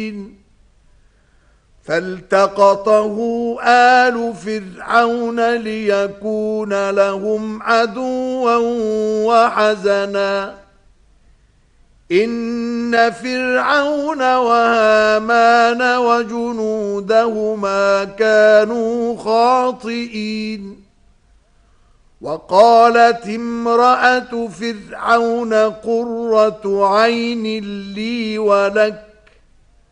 مبين فالتقطه آل فرعون ليكون لهم عدوا وحزنا إن فرعون وهامان وجنودهما كانوا خاطئين وقالت امرأة فرعون قرة عين لي ولك